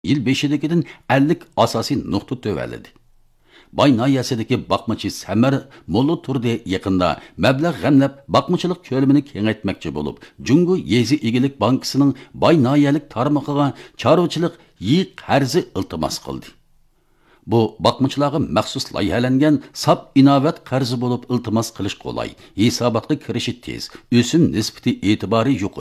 yil 5-dagidan 50 asosiy nuqta tövalidi. Bay nahiyasidagi baqmachi Samar Molla Turdi yaqinda mablag' g'amlab baqmachilik ko'lamini kengaytmoqchi bo'lib, Jungo Yezi Egilik bankisining Bay nahiyalik tarmog'iga chorvachilik yiq qarzi iltimos qildi. Bu baqmachilarga maxsus loyihalangan sap inovat qarzi bo'lib iltimos qilish qolay, hisobotga kirishi tez, o'sim nisbati e'tibori yuqori.